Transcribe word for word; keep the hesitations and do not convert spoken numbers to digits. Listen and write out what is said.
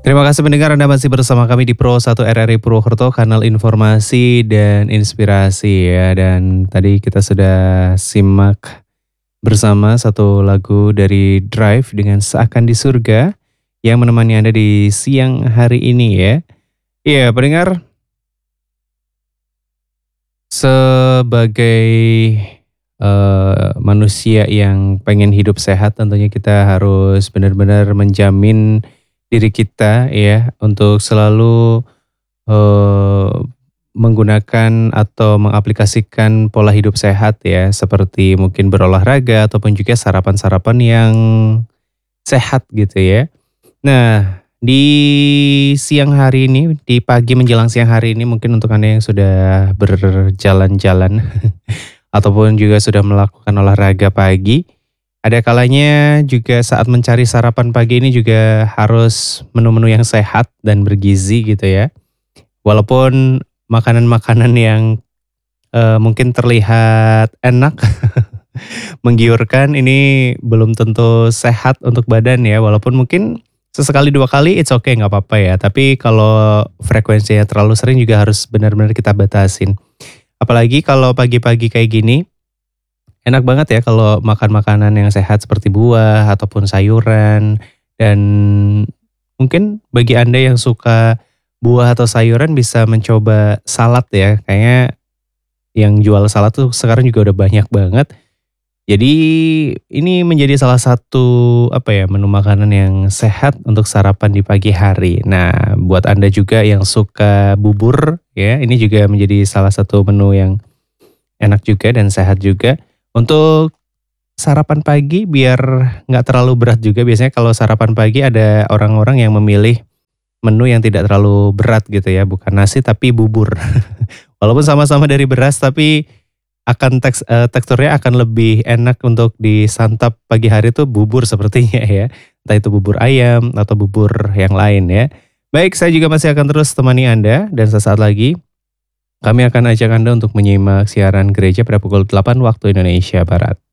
Terima kasih pendengar Anda masih bersama kami di Pro satu R R I Purwokerto, kanal informasi dan inspirasi ya. Dan tadi kita sudah simak bersama satu lagu dari Drive dengan Seakan di Surga yang menemani Anda di siang hari ini ya. Iya pendengar, sebagai eh, manusia yang pengen hidup sehat tentunya kita harus benar-benar menjamin diri kita ya untuk selalu eh, menggunakan atau mengaplikasikan pola hidup sehat ya seperti mungkin berolahraga ataupun juga sarapan-sarapan yang sehat gitu ya. Nah, di siang hari ini, di pagi menjelang siang hari ini mungkin untuk Anda yang sudah berjalan-jalan ataupun juga sudah melakukan olahraga pagi, ada kalanya juga saat mencari sarapan pagi ini juga harus menu-menu yang sehat dan bergizi gitu ya. Walaupun makanan-makanan yang eh, mungkin terlihat enak, menggiurkan, ini belum tentu sehat untuk badan ya. Walaupun mungkin sesekali dua kali it's okay nggak apa-apa ya. Tapi kalau frekuensinya terlalu sering juga harus benar-benar kita batasin. Apalagi kalau pagi-pagi kayak gini, enak banget ya kalau makan makanan yang sehat seperti buah ataupun sayuran. Dan mungkin bagi Anda yang suka buah atau sayuran bisa mencoba salad ya. Kayaknya yang jual salad tuh sekarang juga udah banyak banget. Jadi ini menjadi salah satu apa ya menu makanan yang sehat untuk sarapan di pagi hari. Nah, buat Anda juga yang suka bubur ya, ini juga menjadi salah satu menu yang enak juga dan sehat juga. Untuk sarapan pagi biar nggak terlalu berat juga, biasanya kalau sarapan pagi ada orang-orang yang memilih menu yang tidak terlalu berat gitu ya, bukan nasi tapi bubur. Walaupun sama-sama dari beras tapi akan teks, eee, teksturnya akan lebih enak untuk disantap pagi hari tuh bubur sepertinya ya. Entah itu bubur ayam atau bubur yang lain ya. Baik, saya juga masih akan terus temani Anda dan sesaat lagi kami akan ajak Anda untuk menyimak siaran gereja pada pukul delapan waktu Indonesia Barat.